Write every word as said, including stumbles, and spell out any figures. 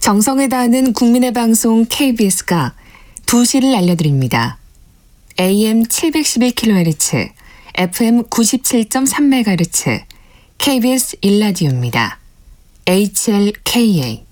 정성을 다하는 국민의 방송 케이비에스가 두 시를 알려드립니다. 에이엠 칠백십일 킬로헤르츠, 에프엠 구십칠 점 삼 메가헤르츠, 케이비에스 일 라디오입니다. 에이치엘케이에이